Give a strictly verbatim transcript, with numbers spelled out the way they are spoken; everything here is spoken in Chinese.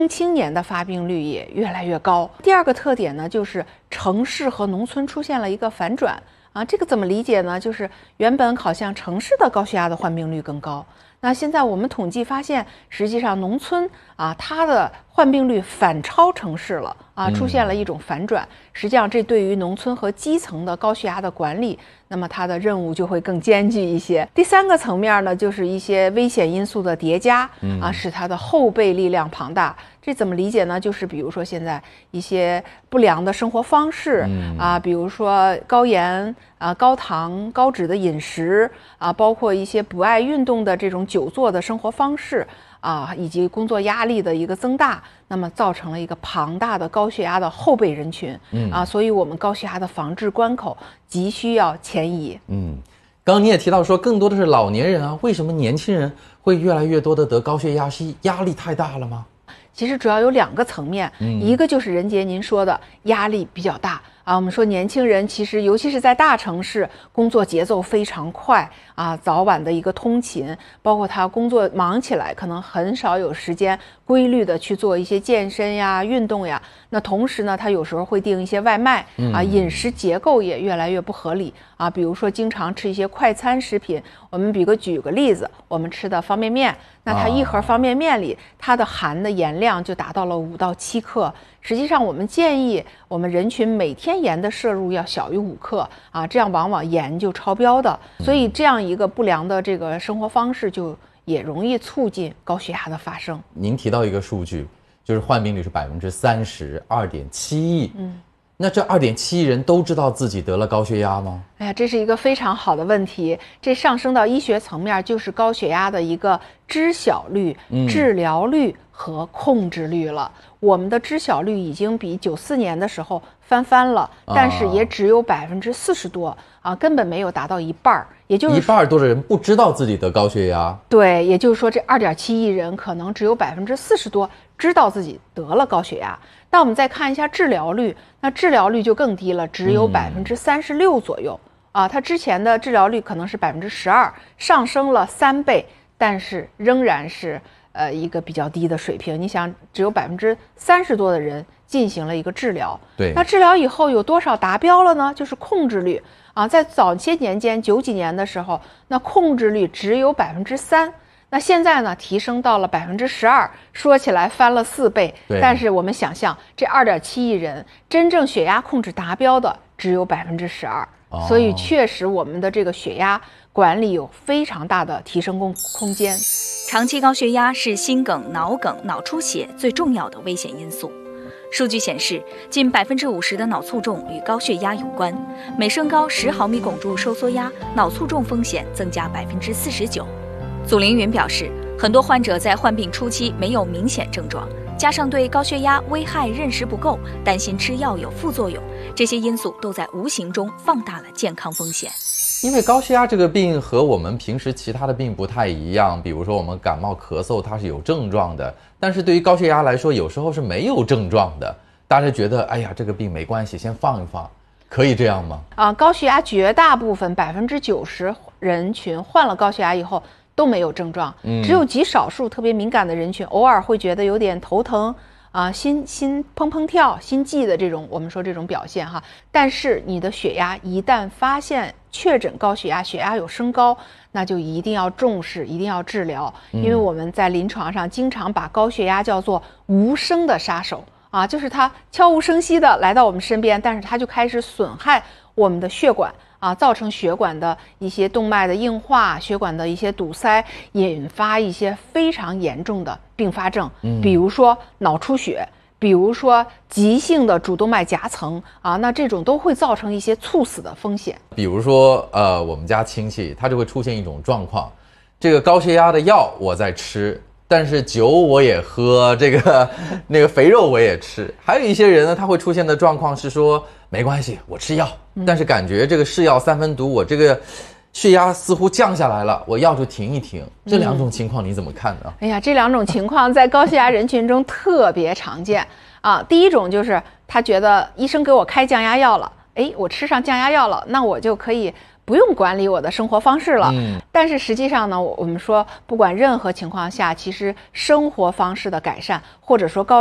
青年的发病率也越来越高。第二个特点呢，就是城市和农村出现了一个反转啊，这个怎么理解呢？就是原本好像城市的高血压的患病率更高，那现在我们统计发现，实际上农村啊，它的患病率反超城市了啊，出现了一种反转。实际上，这对于农村和基层的高血压的管理，那么它的任务就会更艰巨一些。第三个层面呢，就是一些危险因素的叠加啊，使它的后备力量庞大。这怎么理解呢？就是比如说现在一些不良的生活方式啊，比如说高盐啊、高糖、高脂的饮食啊，包括一些不爱运动的这种久坐的生活方式啊，以及工作压力的一个增大，那么造成了一个庞大的高血压的后备人群啊，所以我们高血压的防治关口急需要前移。 嗯，刚刚你也提到说，更多的是老年人啊，为什么年轻人会越来越多的得高血压？是压力太大了吗？ 其实主要有两个层面， 嗯、 一个就是任杰您说的压力比较大啊。我们说年轻人其实尤其是在大城市，工作节奏非常快啊，早晚的一个通勤，包括他工作忙起来，可能很少有时间规律的去做一些健身呀、运动呀。那同时呢，他有时候会订一些外卖啊，饮食结构也越来越不合理啊。比如说经常吃一些快餐食品，我们比个举个例子，我们吃的方便面。那它一盒方便面里，它的含的盐量就达到了五到七克。实际上，我们建议我们人群每天盐的摄入要小于五克啊，这样往往盐就超标的。所以，这样一个不良的这个生活方式，就也容易促进高血压的发生。 您提到一个数据，就是患病率是百分之三十，二点七亿。嗯。那这二点七亿人都知道自己得了高血压吗？ 哎呀，这是一个非常好的问题。这上升到医学层面，就是高血压的一个知晓率、治疗率和控制率了。嗯、我们的知晓率已经比九四年的时候翻番了，但是也只有百分之四十多啊，根本没有达到一半。也就是一半多的人不知道自己得高血压。 对，也就是说，这二点七亿人可能只有百分之四十多知道自己得了高血压。那我们再看一下治疗率，那治疗率就更低了，只有百分之三十六左右、嗯、啊。它之前的治疗率可能是百分之十二，上升了三倍，但是仍然是呃一个比较低的水平。你想，只有百分之三十多的人进行了一个治疗， 对， 那治疗以后有多少达标了呢？就是控制率啊，在早些年间九几年的时候，那控制率只有百分之三。那现在呢，提升到了百分之十二，说起来翻了四倍。但是我们想象，这二点七亿人真正血压控制达标的只有百分之十二，所以确实我们的这个血压管理有非常大的提升空空间。 长期高血压是心梗、脑梗、脑出血最重要的危险因素。数据显示，近百分之五十的脑卒中与高血压有关，每升高十毫米汞柱收缩压，脑卒中风险增加百分之四十九。祖凌云表示，很多患者在患病初期没有明显症状，加上对高血压危害认识不够，担心吃药有副作用，这些因素都在无形中放大了健康风险。 因为高血压这个病和我们平时其他的病不太一样，比如说我们感冒咳嗽它是有症状的，但是对于高血压来说有时候是没有症状的，大家觉得哎呀这个病没关系，先放一放，可以这样吗？ 啊，高血压绝大部分百分之九十人群患了高血压以后都没有症状，只有极少数特别敏感的人群偶尔会觉得有点头疼啊，心心砰砰跳、心悸的这种，我们说这种表现哈。但是你的血压一旦发现确诊高血压，血压有升高，那就一定要重视，一定要治疗，因为我们在临床上经常把高血压叫做无声的杀手啊，就是它悄无声息的来到我们身边，但是它就开始损害我们的血管。啊，造成血管的一些动脉的硬化，血管的一些堵塞，引发一些非常严重的并发症，嗯、比如说脑出血，比如说急性的主动脉夹层啊，那这种都会造成一些猝死的风险。 比如说，呃，我们家亲戚他就会出现一种状况，这个高血压的药我在吃，但是酒我也喝，这个那个肥肉我也吃。还有一些人呢，他会出现的状况是说，没关系，我吃药，但是感觉这个是药三分毒，我这个血压似乎降下来了，我药就停一停。这两种情况你怎么看呢？ 哎呀，这两种情况在高血压人群中特别常见啊。第一种就是他觉得医生给我开降压药了，哎，我吃上降压药了，那我就可以不不用管理我的生活方式了。 嗯， 但是实际上呢，我们说不管任何情况下，其实生活方式的改善或者说高